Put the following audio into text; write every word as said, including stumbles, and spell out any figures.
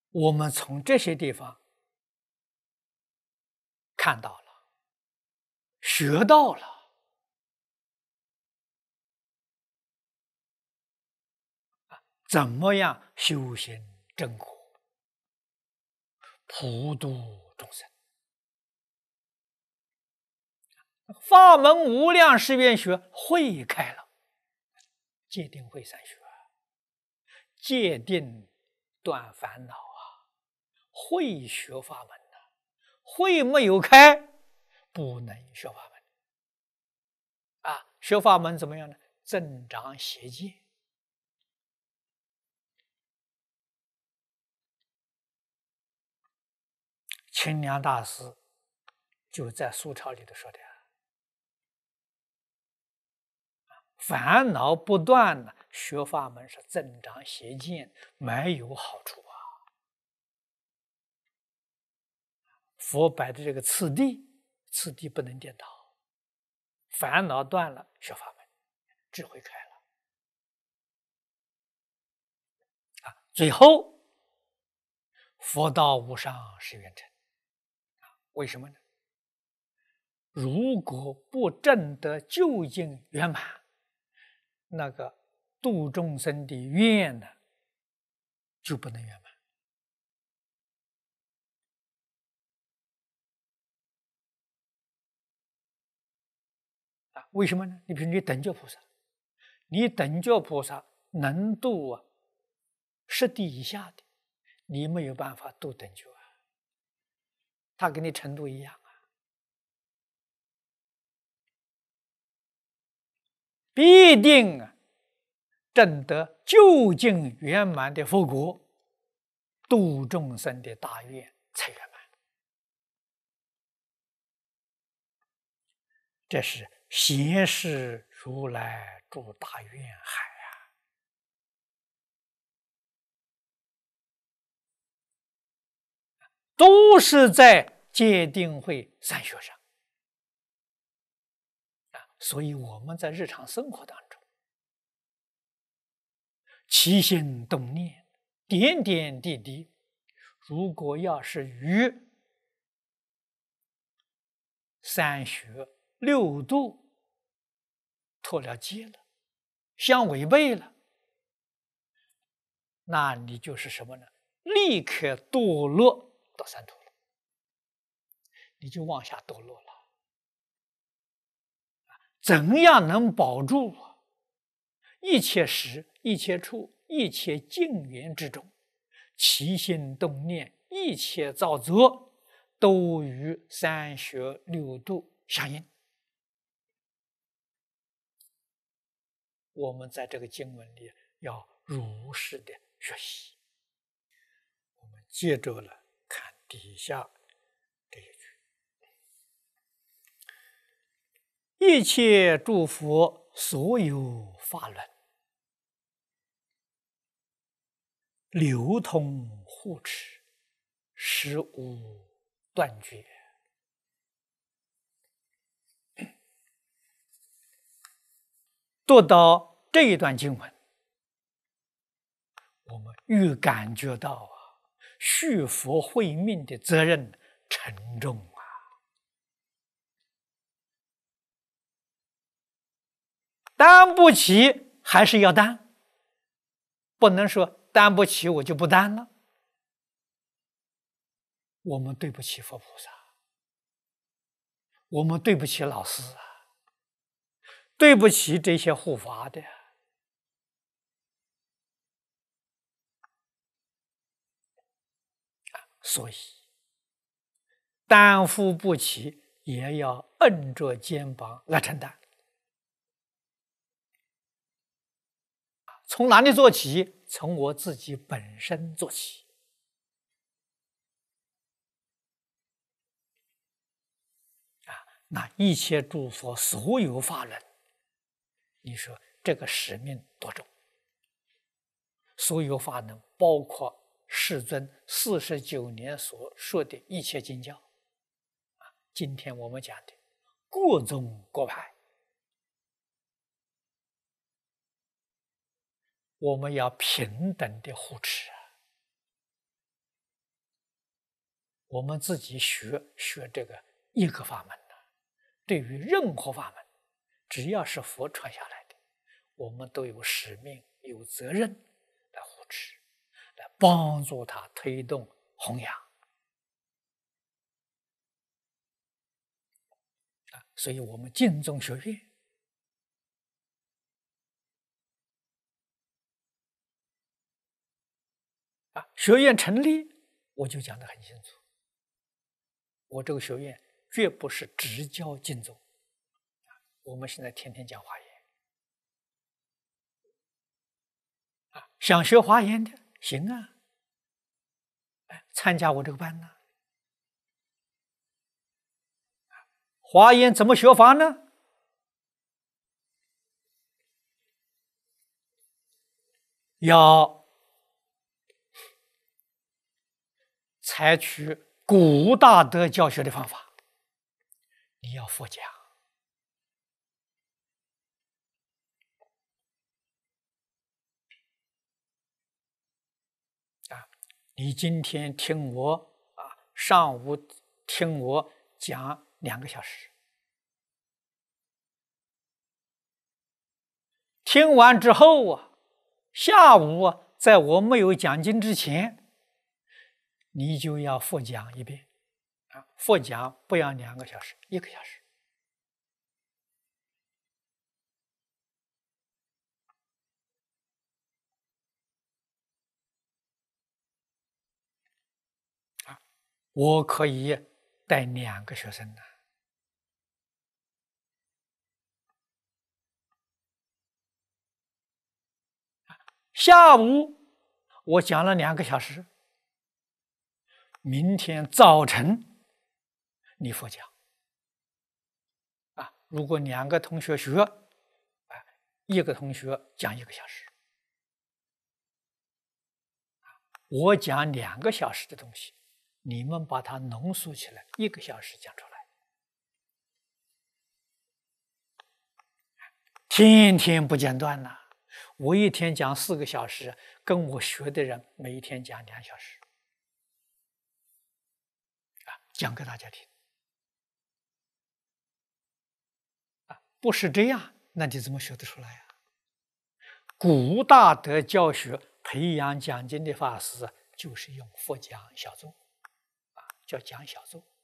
我们从这些地方看到了，学到了，怎么样修行正果，普度众生。法门无量誓愿学会开了，戒定慧三学，戒定断烦恼啊，会学法门的，会没有开，不能学法门啊。学法门怎么样呢？增长邪见。清凉大师就在苏钞里头说的，烦恼不断呢，学法门是增长邪见，没有好处啊。佛摆的这个次第，次第不能颠倒，烦恼断了，学法门，智慧开了啊。最后，佛道无上誓愿成啊。为什么呢？如果不证得究竟圆满，那个度众生的愿呢，就不能圆满啊。为什么呢？你比如你等觉菩萨，你等觉菩萨能度啊十地以下的，你没有办法度等觉啊，他跟你程度一样啊，必定啊证得究竟圆满的佛果，度众生的大愿才圆满。这是贤士如来住大愿海啊！都是在戒定慧三学上啊。所以我们在日常生活当中，起心动念，点点滴滴，如果要是与三学六度脱了节了，相违背了，那你就是什么呢？立刻堕落到三途了，你就往下堕落了。怎样能保住一切时、一切处、一切境缘之中，起心动念，一切造作都与三学六度相应？我们在这个经文里要如实的学习。我们接着了看底下这一句：一切诸佛所有法轮，流通护持，实无断绝。读到这一段经文，我们愈感觉到啊，续佛慧命的责任沉重啊！担不起还是要担，不能说担不起我就不担了。我们对不起佛菩萨，我们对不起老师啊，对不起这些护法的。所以担负不起，也要摁着肩膀来承担。从哪里做起？从我自己本身做起。啊，那一切诸佛所有法轮，你说这个使命多重？所有法能包括世尊四十九年所说的一切经教，啊，今天我们讲的各宗各派，我们要平等的护持啊！ 我们自己学学这个一个法门呢，对于任何法门，只要是佛传下来的，我们都有使命、有责任来护持，来帮助他推动弘扬。啊，所以我们净宗学院啊，学院成立，我就讲得很清楚。我这个学院绝不是只教净宗，我们现在天天讲华严啊，想学华严的行啊，哎，参加我这个班呢。华严怎么学法呢？要采取古大德教学的方法，你要佛讲啊！你今天听我啊，上午听我讲两个小时，听完之后啊，下午啊，在我没有讲经之前，你就要复讲一遍啊！复讲不要两个小时，一个小时。啊，我可以带两个学生呢。下午我讲了两个小时，明天早晨你复讲啊！如果两个同学学，啊，一个同学讲一个小时，我讲两个小时的东西，你们把它浓缩起来，一个小时讲出来，天天不间断呐！我一天讲四个小时，跟我学的人每一天讲两小时，啊，讲给大家听。啊，不是这样，那你怎么学得出来呀？古大德教学培养讲经的法师，就是用佛讲小咒，啊，叫讲小咒。